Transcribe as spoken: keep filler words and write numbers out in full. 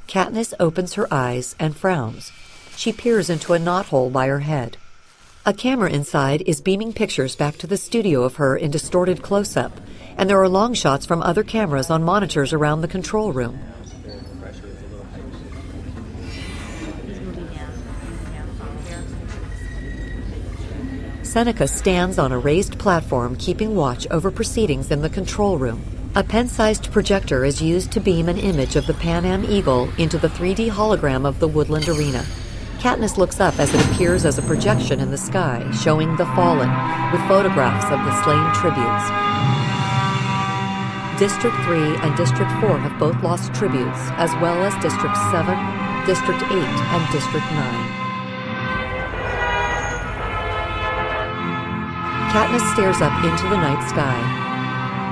Katniss opens her eyes and frowns. She peers into a knothole by her head. A camera inside is beaming pictures back to the studio of her in distorted close-up, and there are long shots from other cameras on monitors around the control room. Seneca stands on a raised platform keeping watch over proceedings in the control room. A pen-sized projector is used to beam an image of the Pan Am Eagle into the three D hologram of the Woodland Arena. Katniss looks up as it appears as a projection in the sky, showing the fallen, with photographs of the slain tributes. District three and District four have both lost tributes, as well as District seven, District eight, and District nine. Katniss stares up into the night sky.